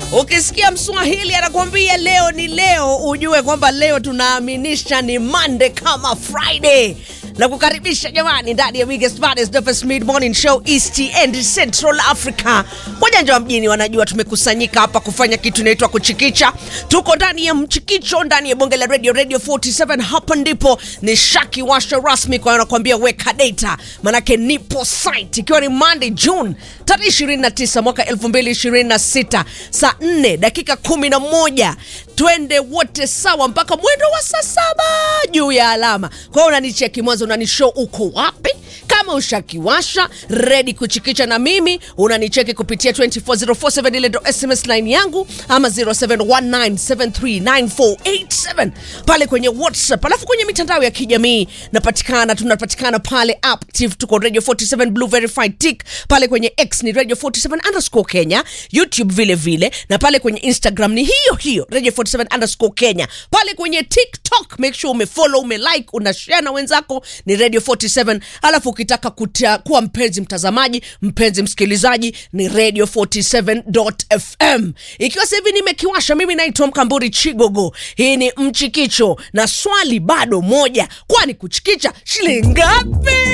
Ukisikia Mswahili anakuambia leo ni leo, ujue kwamba leo tunaaminisha ni Monday kama Friday. Na kukaribisha jamani ndani ya biggest baddest dopest mid morning show East and Central Africa. Wajanja wa mjini wanajua tumekusanyika hapa kufanya kitu inaitwa kuchikicha. Tuko ndani ya mchikicho ndani ya bonge la radio 47. Hapa ndipo ni Shaki Washa rasmi kwa anakuambia weka data. Manake nipo site ikiwa ni Monday June tarehe 29 mwaka 2026 saa 4 dakika 11. Twende wote sawa mpaka mwendo wa saa 7 juu ya alama. Kwa hiyo unanicheki mwanzo, unanishow uko wapi? Kama ushakiwasha ready kuchikicha na mimi, unanicheki kupitia 24047 ile ndo SMS line yangu, ama 0719739487 pale kwenye WhatsApp. Alafu kwenye mitandao ya kijamii tunapatikana pale active, tuko Radio 47 Blue Verified Tick, pale kwenye X ni Radio 47_Kenya, YouTube vile vile, na pale kwenye Instagram ni hiyo Radio 47_Kenya. Pale kwenye TikTok make sure umefollow, umelike, unashare na wenzako ni Radio 47. Alafu ukitaka kuwa mpenzi mtazamaji, mpenzi msikilizaji ni Radio 47.fm. Ikiwa sasa hivi nimekiwasha, mimi naitwa Mkamburi Chigogo. Hii ni mchikicho na swali bado moja, kwani kuchikicha shilingi ngapi?